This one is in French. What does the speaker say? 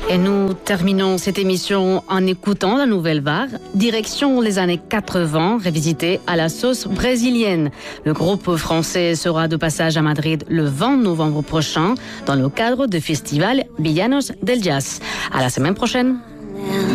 Et nous terminons cette émission en écoutant la nouvelle vague, direction les années 80, revisitée à la sauce brésilienne. Le groupe français sera de passage à Madrid le 20 novembre prochain dans le cadre du festival Villanos del Jazz. À la semaine prochaine.